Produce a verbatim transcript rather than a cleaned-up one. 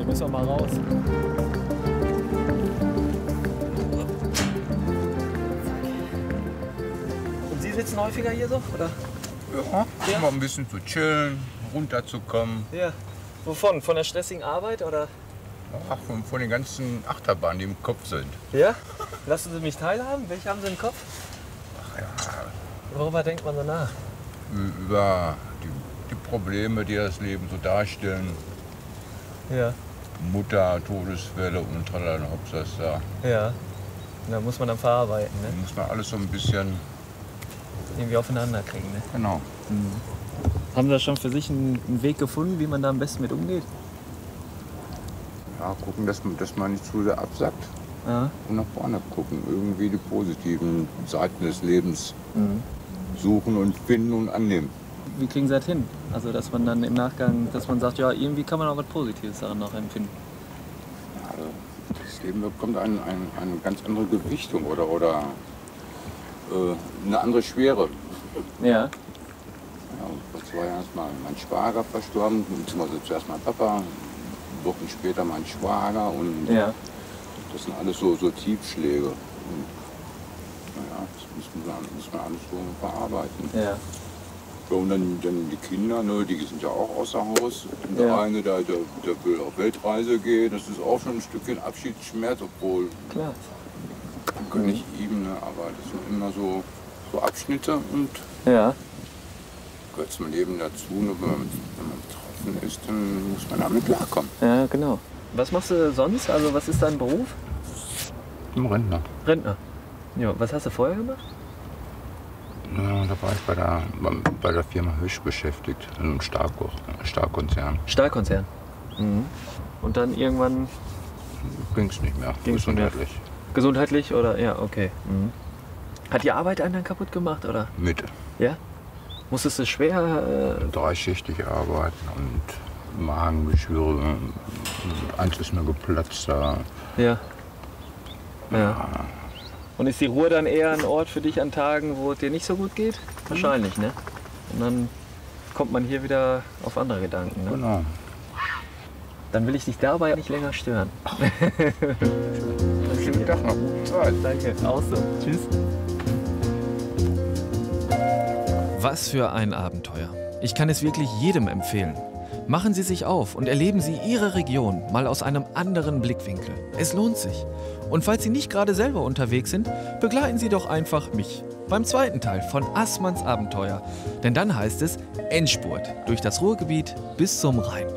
hier müssen wir mal raus. Und Sie sitzen häufiger hier so, oder? Ja, Ja. mal ein bisschen zu chillen, runterzukommen. Ja. Wovon? Von der stressigen Arbeit, oder? Ach, von, von den ganzen Achterbahnen, die im Kopf sind. Ja? Lassen Sie mich teilhaben. Welche haben Sie im Kopf? Ach ja, Worüber denkt man so nach? ü- über die, die Probleme, die das Leben so darstellen. Ja. Mutter, Todesfälle und tralala, Hauptsache da. Ja. Da muss man dann verarbeiten, ne? Da muss man alles so ein bisschen, Irgendwie aufeinander kriegen, ne? genau. Haben Sie da schon für sich einen einen Weg gefunden, wie man da am besten mit umgeht? Ja, gucken, dass man, dass man nicht zu sehr absackt Ja. und nach vorne gucken. Irgendwie die positiven Seiten des Lebens Mhm. suchen und finden und annehmen. Wie kriegen Sie das hin? Also, dass man dann im Nachgang, dass man sagt, ja, irgendwie kann man auch was Positives daran noch empfinden. Also, das Leben bekommt ein, ein, eine ganz andere Gewichtung oder, oder äh, eine andere Schwere. Ja. Ja, vor zwei Jahren ist mal mein Schwager verstorben, beziehungsweise zuerst mein Papa, Wochen später mein Schwager und Ja. das sind alles so, so Tiefschläge. Und, naja, das muss man, muss man alles so verarbeiten. Ja. Ja, und dann, dann die Kinder, ne, die sind ja auch außer Haus. Und der Ja. eine, der, der, der will auf Weltreise gehen, das ist auch schon ein Stückchen Abschiedsschmerz, obwohl Klar. gönne ich ihm, ne, aber das sind immer so, so Abschnitte und Ja. gehört zum Leben dazu. Nur wenn man, wenn man betroffen ist, dann muss man damit klarkommen. Ja, genau. Was machst du sonst? Also, was ist dein Beruf? Im Rentner. Rentner. Ja, was hast du vorher gemacht? Ja, da war ich bei der, bei der Firma Hösch beschäftigt, in einem Stahl, Stahlkonzern. Stahlkonzern. Mhm. Und dann irgendwann Ging's nicht mehr, Ging's nicht mehr. gesundheitlich. gesundheitlich oder? Ja, okay. Mhm. Hat die Arbeit einen dann kaputt gemacht, oder? Mit Ja? Musstest du schwer? Äh, dreischichtig arbeiten und Magengeschwüre, eins ist mir geplatzt da. ja. Ja. Und ist die Ruhr dann eher ein Ort für dich an Tagen, wo es dir nicht so gut geht? Wahrscheinlich, ne? Und dann kommt man hier wieder auf andere Gedanken, ne? Genau. Dann will ich dich dabei nicht länger stören. Schönen Tag noch, gute Zeit. Danke, auch so. Tschüss. Was für ein Abenteuer. Ich kann es wirklich jedem empfehlen. Machen Sie sich auf und erleben Sie Ihre Region mal aus einem anderen Blickwinkel. Es lohnt sich. Und falls Sie nicht gerade selber unterwegs sind, begleiten Sie doch einfach mich beim zweiten Teil von Assmanns Abenteuer. Denn dann heißt es Endspurt durch das Ruhrgebiet bis zum Rhein.